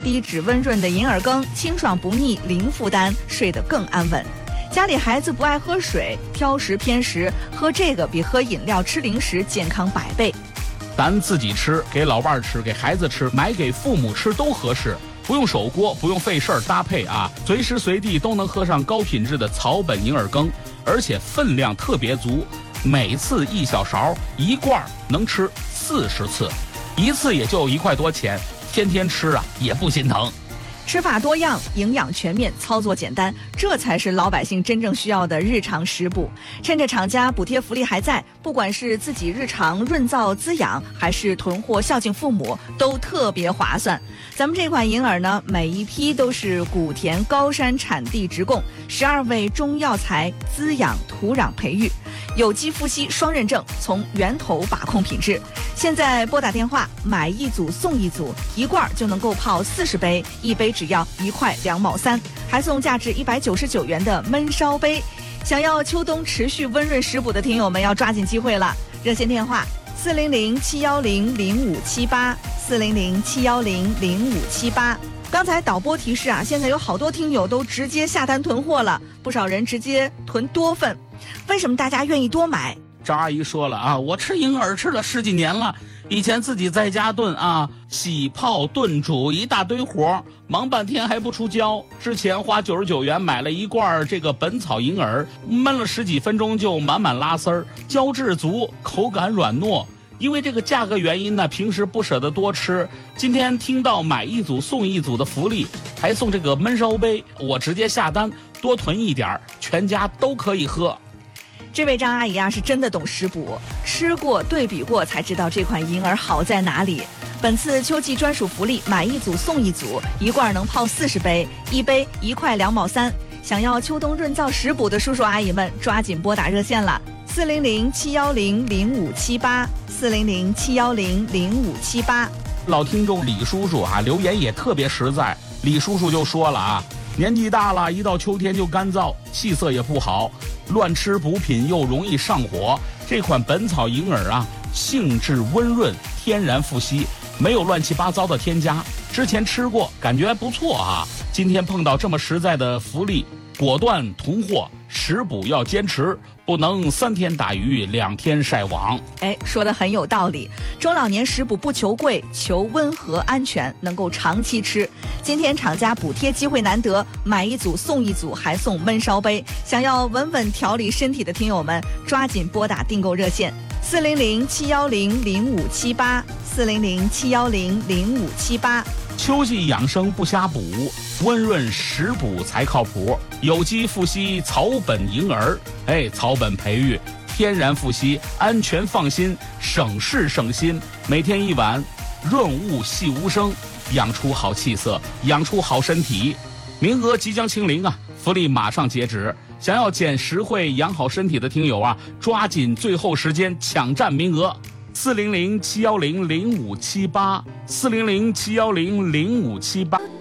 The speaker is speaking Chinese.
低脂温润的银耳羹，清爽不腻，零负担，睡得更安稳。家里孩子不爱喝水，挑食偏食，喝这个比喝饮料吃零食健康100倍。 咱自己吃，给老伴吃，给孩子吃，买给父母吃都合适，不用手锅，不用费事儿搭配啊，随时随地都能喝上高品质的草本银耳羹，而且分量特别足，每次1小勺，1罐能吃40次，一次也就1块多钱，天天吃啊也不心疼。 吃法多样，营养全面，操作简单，这才是老百姓真正需要的日常食补。趁着厂家补贴福利还在，不管是自己日常润燥滋养，还是囤货孝敬父母，都特别划算。咱们这款银耳呢，每一批都是古田高山产地直供，12味中药材滋养土壤培育，有机富硒双认证，从源头把控品质。现在拨打电话买1组送1组，1罐就能够泡40杯，1杯只要1块2毛3，还送价值199元的焖烧杯。想要秋冬持续温润食补的听友们要抓紧机会了。热线电话400-710-0578，400-710-0578。刚才导播提示啊，现在有好多听友都直接下单囤货了，不少人直接囤多份。为什么大家愿意多买？ 张阿姨说了啊，我吃银耳吃了10几年了，以前自己在家炖啊，洗泡炖煮一大堆活，忙半天还不出胶。之前花99元买了1罐这个本草银耳，焖了10几分钟就满满拉丝儿，胶质足，口感软糯。因为这个价格原因呢，平时不舍得多吃。今天听到买1组送1组的福利，还送这个焖烧杯，我直接下单多囤一点，全家都可以喝。 这位张阿姨啊，是真的懂食补，吃过对比过才知道这款银耳好在哪里。本次秋季专属福利，买1组送1组，1罐能泡40杯，1杯1块2毛3。想要秋冬润燥食补的叔叔阿姨们，抓紧拨打热线了，400-710-0578，400-710-0578。 老听众李叔叔啊，留言也特别实在。李叔叔就说了啊，年纪大了，一到秋天就干燥，气色也不好，乱吃补品又容易上火。这款本草银耳啊，性质温润，天然富硒，没有乱七八糟的添加。之前吃过，感觉还不错啊。今天碰到这么实在的福利，果断囤货。食补要坚持，不能3天打鱼2天晒网。 说得很有道理。中老年食补不求贵，求温和安全，能够长期吃。今天厂家补贴机会难得，买1组送1组，还送焖烧杯。想要稳稳调理身体的听友们，抓紧拨打订购热线400-710-0578，400-710-0578。 秋季养生不瞎补，温润食补才靠谱。有机富硒草本银耳，草本培育，天然富硒，安全放心，省事省心。每天1碗，润物细无声，养出好气色，养出好身体。名额即将清零啊，福利马上截止。想要减实惠、养好身体的听友啊，抓紧最后时间抢占名额。400-710-0578，400-710-0578。